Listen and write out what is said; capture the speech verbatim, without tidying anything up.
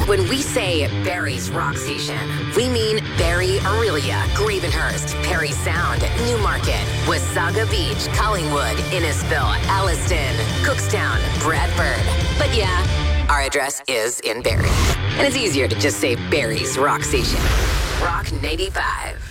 When we say Barrie's Rock Station, we mean Barrie, Aurelia, Gravenhurst, Perry Sound, Newmarket, Wasaga Beach, Collingwood, Innisfil, Alliston, Cookstown, Bradford. But yeah, our address is in Barrie. And it's easier to just say Barrie's Rock Station. Rock ninety-five.